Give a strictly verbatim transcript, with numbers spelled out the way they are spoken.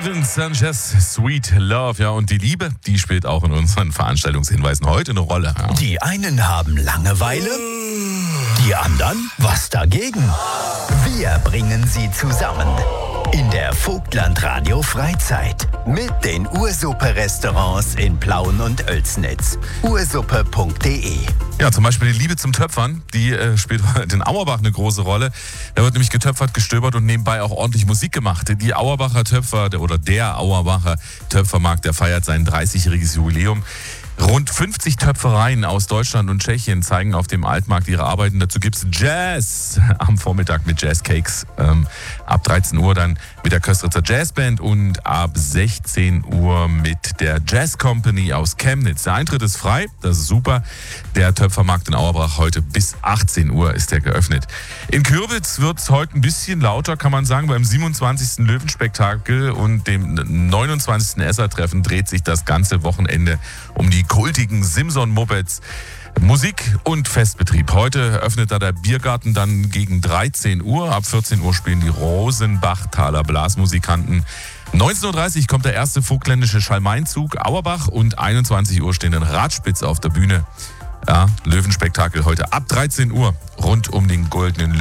Marvin Sanchez, Sweet Love. Ja, und die Liebe, die spielt auch in unseren Veranstaltungshinweisen heute eine Rolle. Ja. Die einen haben Langeweile, die anderen was dagegen. Wir bringen sie zusammen in der Vogtland Radio Freizeit mit den Ursuppe-Restaurants in Plauen und Oelsnitz. ursuppe punkt de. Ja, zum Beispiel die Liebe zum Töpfern, die äh, spielt heute in Auerbach eine große Rolle. Da wird nämlich getöpfert, gestöbert und nebenbei auch ordentlich Musik gemacht. Die Auerbacher Töpfer, der, oder der Auerbacher Töpfermarkt, der feiert sein dreißigjähriges Jubiläum. Rund fünfzig Töpfereien aus Deutschland und Tschechien zeigen auf dem Altmarkt ihre Arbeiten. Dazu gibt es Jazz am Vormittag mit Jazzcakes. Ähm, ab dreizehn Uhr dann mit der Köstritzer Jazzband und ab sechzehn Uhr mit der Jazz Company aus Chemnitz. Der Eintritt ist frei, das ist super. Der Töpfermarkt in Auerbach heute bis achtzehn Uhr ist der geöffnet. In Kürwitz wird es heute ein bisschen lauter, kann man sagen. Beim siebenundzwanzigsten Löwenspektakel und dem neunundzwanzigsten Esser-Treffen dreht sich das ganze Wochenende um die kultigen Simson-Mopeds. Musik und Festbetrieb. Heute öffnet da der Biergarten dann gegen dreizehn Uhr. Ab vierzehn Uhr spielen die Rosenbachtaler Blasmusikanten. neunzehn Uhr dreißig kommt der erste vogtländische Schalmeinzug Auerbach und einundzwanzig Uhr stehen dann Radspitz auf der Bühne. Ja, Löwenspektakel heute ab dreizehn Uhr rund um den goldenen